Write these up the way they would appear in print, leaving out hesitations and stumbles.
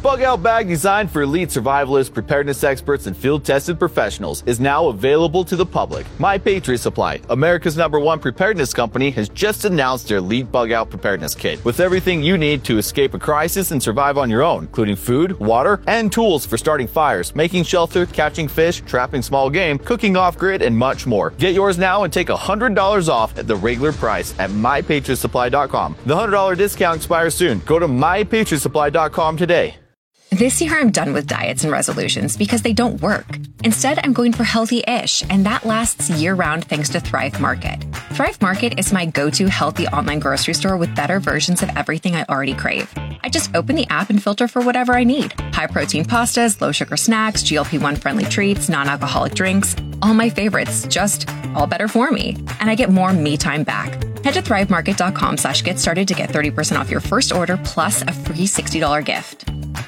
bug-out bag designed for elite survivalists, preparedness experts, and field-tested professionals is now available to the public. My Patriot Supply, America's #1 preparedness company, has just announced their Elite Bug-Out Preparedness Kit with everything you need to escape a crisis and survive on your own, including food, water, and tools for starting fires, making shelter, catching fish, trapping small game, cooking off-grid, and much more. Get yours now and take $100 off at the regular price at MyPatriotSupply.com. The $100 discount expires soon. Go to MyPatriotSupply.com today. This year, I'm done with diets and resolutions because they don't work. Instead, I'm going for healthy-ish, and that lasts year-round thanks to Thrive Market. Thrive Market is my go-to healthy online grocery store with better versions of everything I already crave. I just open the app and filter for whatever I need. High-protein pastas, low-sugar snacks, GLP-1-friendly treats, non-alcoholic drinks. All my favorites, just all better for me. And I get more me time back. Head to thrivemarket.com/get started to get 30% off your first order plus a free $60 gift.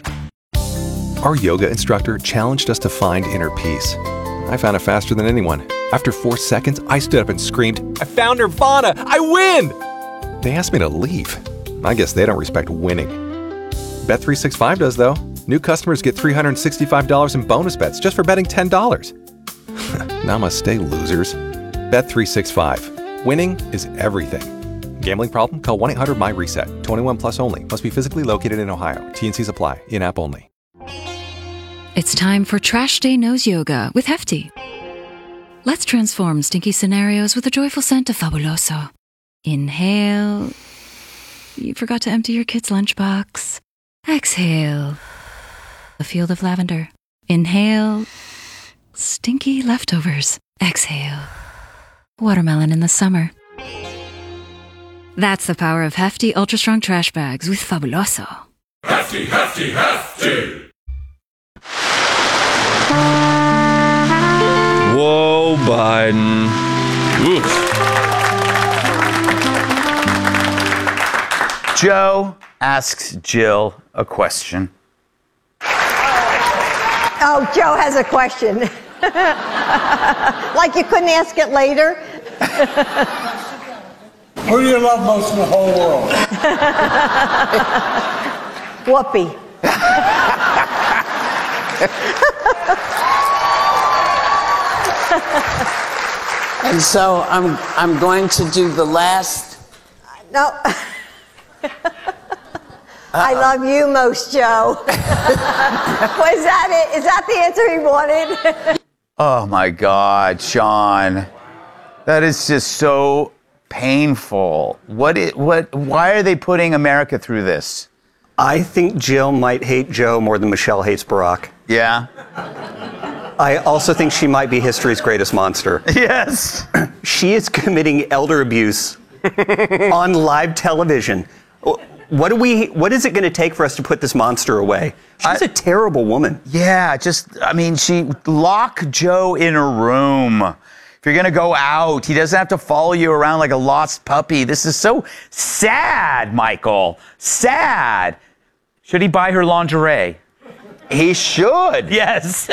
Our yoga instructor challenged us to find inner peace. I found it faster than anyone. After 4 seconds, I stood up and screamed, "I found Nirvana! I win!" They asked me to leave. I guess they don't respect winning. Bet365 does, though. New customers get $365 in bonus bets just for betting $10. Namaste, losers. Bet365. Winning is everything. Gambling problem? Call 1-800-MY-RESET. 21 plus only. Must be physically located in Ohio. T&Cs apply. In-app only. It's time for Trash Day Nose Yoga with Hefty. Let's transform stinky scenarios with a joyful scent of Fabuloso. Inhale. You forgot to empty your kid's lunchbox. Exhale. A field of lavender. Inhale. Stinky leftovers. Exhale. Watermelon in the summer. That's the power of Hefty Ultra Strong Trash Bags with Fabuloso. Hefty, hefty, hefty! Whoa, Biden. Oof. Joe asks Jill a question. Oh, Joe has a question. Like you couldn't ask it later? Who do you love most in the whole world? Whoopi. And so I'm going to do the last. No. I love you most, Joe. Was that it? Is that the answer he wanted? Oh my God, Sean. That is just so painful. Why are they putting America through this? I think Jill might hate Joe more than Michelle hates Barack. Yeah? I also think she might be history's greatest monster. Yes. She is committing elder abuse on live television. What is it going to take for us to put this monster away? She's a terrible woman. Yeah, she lock Joe in a room. If you're going to go out, he doesn't have to follow you around like a lost puppy. This is so sad, Michael. Sad. Should he buy her lingerie? He should. Yes.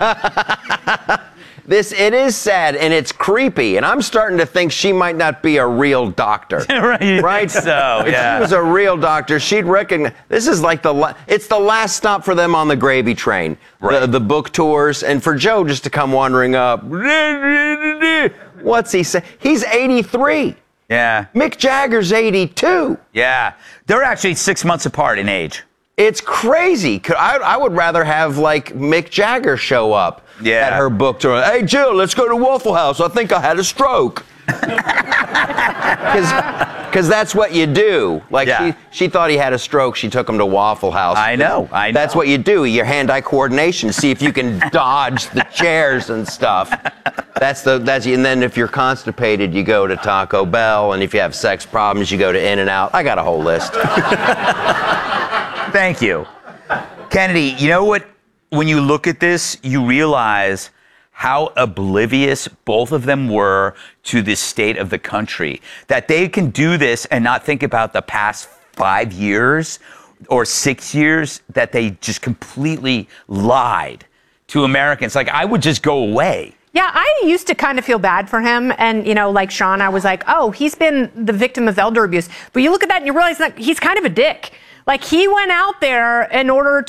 It is sad and it's creepy, and I'm starting to think she might not be a real doctor. Right? So, if she was a real doctor, she'd recognize this is like it's the last stop for them on the gravy train, right. the book tours, and for Joe just to come wandering up. What's he say? He's 83. Yeah. Mick Jagger's 82. Yeah. They're actually 6 months apart in age. It's crazy. I would rather have, like, Mick Jagger show up at her book tour. Hey, Jill, let's go to Waffle House. I think I had a stroke. Because that's what you do. Like, she thought he had a stroke. She took him to Waffle House. I know. That's what you do. Your hand-eye coordination. See if you can dodge the chairs and stuff. And then if you're constipated, you go to Taco Bell. And if you have sex problems, you go to In-N-Out. I got a whole list. Thank you. Kennedy, you know what? When you look at this, you realize how oblivious both of them were to the state of the country. That they can do this and not think about the past 5 years or 6 years, that they just completely lied to Americans. Like, I would just go away. Yeah, I used to kind of feel bad for him. And, like Sean, I was like, oh, he's been the victim of elder abuse. But you look at that and you realize that he's kind of a dick. Like, he went out there in order